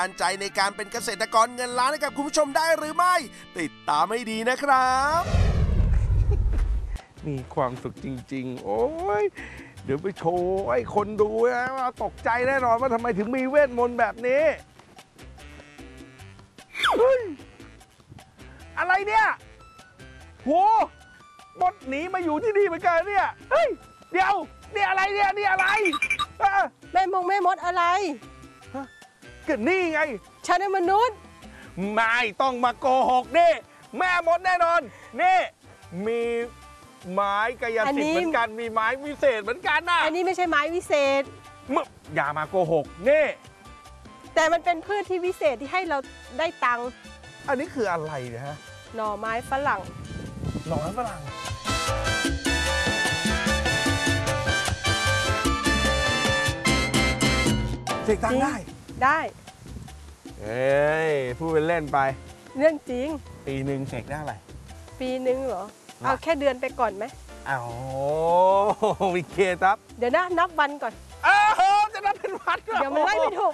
มั่นใจในการเป็นเกษตรกรเงินล้านให้กับคุณผู้ชมได้หรือไม่ติดตามให้ดีนะครับมีความสุขจริงๆโอ้ยเดี๋ยวไปโชว์ให้คนดูนะว่าตกใจแน่นอนว่าทำไมถึงมีเวทมนต์แบบนี้เฮ้ยอะไรเนี่ยโหมดหนีมาอยู่ที่นี่เหมือนกันเนี่ยเฮ้ยเดี๋ยวนี่อะไรเนี่ยนี่อะไรแม่มดอะไรก็นี่ไงฉันเป็นมนุษย์ไม่ต้องมาโกหกนี่แม่มดแน่นอนนี่มีไม้กายสิทธิ์เหมือนกันมีไม้วิเศษเหมือนกันนะอันนี้ไม่ใช่ไม้วิเศษอย่ามาโกหกนี่แต่มันเป็นพืชที่วิเศษที่ให้เราได้ตังค์อันนี้คืออะไรนะฮะหน่อไม้ฝรั่งหน่อไม้ฝรั่งเสกตังค์ได้เอ้ยพูดเป็นเล่นไปเรื่องจริงปีหนึ่งเสกได้อะไรปีหนึ่งเหรอเอาแค่เดือนไปก่อนไหมอ้าววิเคครับเดี๋ยวนะนับวันก่อนจะนับเป็นวันเดี๋ยวมันไล่ไม่ถูก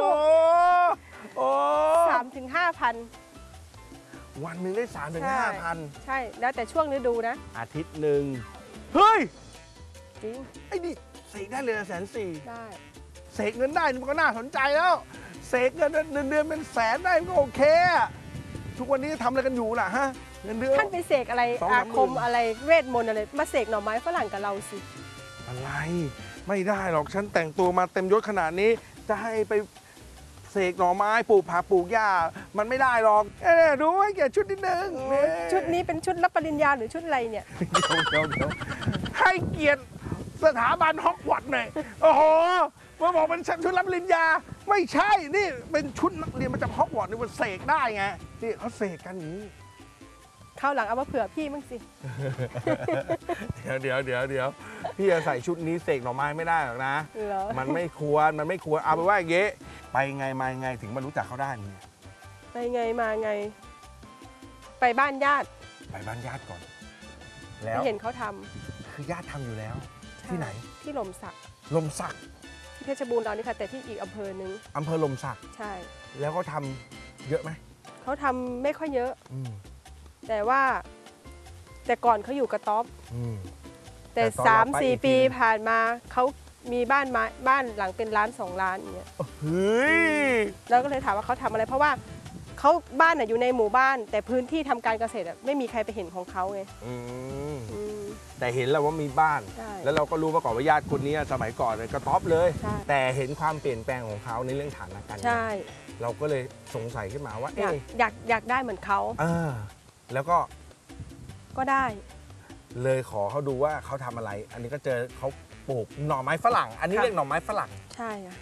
3,000-5,000 วันหนึ่งได้3,000-5,000 ใช่แล้วแต่ช่วงฤดูนะอาทิตย์หนึ่งเฮ้ยจริงไอ้นี่เสกได้เลย140,000 ได้เสกเงินได้มันก็น่าสนใจแล้วเสกเงินเดือนเป็นแสนได้มันก็โอเคทุกวันนี้ทำอะไรกันอยู่ล่ะฮะเงินเดือนท่านไปเสกอะไรอาคมอะไรเวทมนต์อะไรมาเสกหน่อไม้ฝรั่งกับเราสิอะไรไม่ได้หรอกฉันแต่งตัวมาเต็มยศขนาดนี้จะให้ไปเสกหน่อไม้ปลูกผักปลูกหญ้ามันไม่ได้หรอกดูให้แกชุดนิดนึงชุดนี้เป็นชุดรับปริญญาหรือชุดอะไรเนี่ยเดี๋ยวให้เกียรติสถาบันฮอกวอตส์หน่อยโอ้โหมาบอกเป็นชุดรับปริญญาไม่ใช่นี่เป็นชุดนักเรียนมาจากฮอกวอตส์นี่มันเสกได้ไงนี่เขาเสกกันอย่างนี้ข้าวหลังเอามาเผื่อพี่มั้งสิเดี๋ยวพี่จะใส่ชุดนี้เสกหน่อไม้ไม่ได้หรอกนะมันไม่ควรเอาไปว่าอย่างเงี้ยไปไงมาไงถึงมารู้จักเขาได้เนี่ยไปไงมาไงไปบ้านญาติก่อนแล้วเห็นเขาทำคือญาติทำอยู่แล้วที่ไหนที่หล่มสักที่เพชรบูรณ์เรานี่ค่ะแต่ที่อีกอำเภอนึงอำเภอหล่มสักใช่แล้วก็ทำเยอะไหมเขาทำไม่ค่อยเยอะแต่ว่าแต่ก่อนเขาอยู่กระต๊อบแต่3-4 ปีผ่านมาเขามีบ้านหลังเป็น1-2 ล้านอย่างเงี้ยแล้วก็เลยถามว่าเขาทำอะไรเพราะว่าเขาบ้านอยู่ในหมู่บ้านแต่พื้นที่ทำการเกษตรไม่มีใครไปเห็นของเขาไงแต่เห็นแล้วว่ามีบ้านแล้วเราก็รู้มาก่อนว่าญาติคนนี้สมัยก่อนกระต๊อบเลยแต่เห็นความเปลี่ยนแปลงของเขาในเรื่องฐานะการเงินเราก็เลยสงสัยขึ้นมาว่าอยากได้เหมือนเขาแล้วก็ได้เลยขอเขาดูว่าเขาทำอะไรอันนี้ก็เจอเขาปลูกหน่อไม้ฝรั่งอันนี้เรียกหน่อไม้ฝรั่งใช่ค่ะ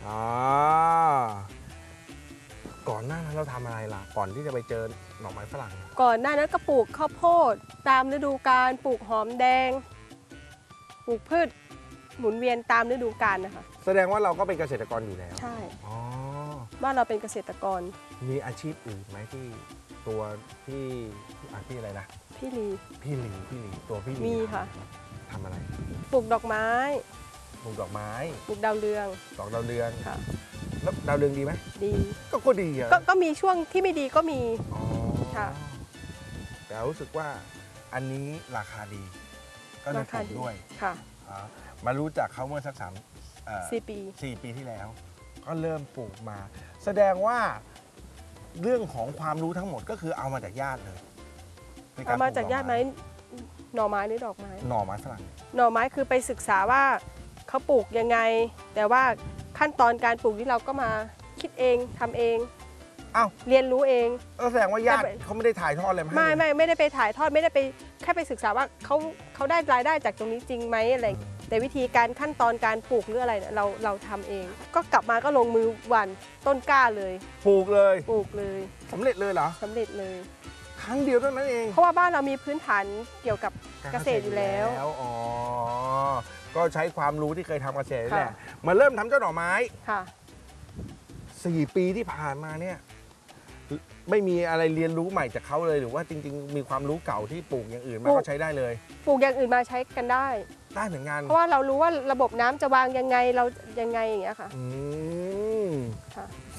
ก่อนหน้านั้นเราทำอะไรล่ะก่อนที่จะไปเจอหน่อไม้ฝรั่งก่อนหน้านั้นก็ปลูกข้าวโพดตามฤดูกาลปลูกหอมแดงปลูกพืชหมุนเวียนตามฤดูกาลนะคะแสดงว่าเราก็เป็นเกษตรกรอยู่แล้วใช่บ้านเราเป็นเกษตรกรมีอาชีพอื่นไหมที่ตัวพี่อะไรนะพี่ลีตัวพี่ลีมีค่ะทำอะไรปลูกดอกไม้ปลูกดาวเรืองค่ะแล้วดาวเรืองดีไหมดีก็ดีอ่ะก็มีช่วงที่ไม่ดีก็มีค่ะแต่รู้สึกว่าอันนี้ราคาดีก็เลยปลูกด้วยค่ะมารู้จักเขาเมื่อสัก4 ปีที่แล้วก็เริ่มปลูกมาแสดงว่าเรื่องของความรู้ทั้งหมดก็คือเอามาจากญาติเลยเอามาจากญาติไหมหน่อไม้หรือดอกไม้หน่อไม้ฝรั่งหน่อไม้คือไปศึกษาว่าเขาปลูกยังไงแต่ว่าขั้นตอนการปลูกที่เราก็มาคิดเองทำเองเรียนรู้เองแสดงว่าญาติเขาไม่ได้ถ่ายทอดเลยไม่ได้ไปถ่ายทอดไม่ได้ไปแค่ไปศึกษาว่าเขาได้รายได้จากตรงนี้จริงไหมอะไรแต่วิธีการขั้นตอนการปลูกหรืออะไรเราทำเองก็กลับมาก็ลงมือหว่านต้นกล้าเลยปลูกเลยสำเร็จเลยเหรอสำเร็จเลยครั้งเดียวเท่านั้นเองเพราะว่าบ้านเรามีพื้นฐานเกี่ยวกับเกษตรอยู่แล้วก็ใช้ความรู้ที่เคยทำเกษตรแหละมาเริ่มทำเจ้าหน่อไม้ค่ะ 4 ปีที่ผ่านมาเนี่ยไม่มีอะไรเรียนรู้ใหม่จากเขาเลยหรือว่าจริงๆมีความรู้เก่าที่ปลูกอย่างอื่นมาก็ใช้ได้เลยปลูกอย่างอื่นมาใช้กันได้เหมือนกันเพราะว่าเรารู้ว่าระบบน้ำจะวางยังไงเรายังไงอย่างเงี้ยค่ะแส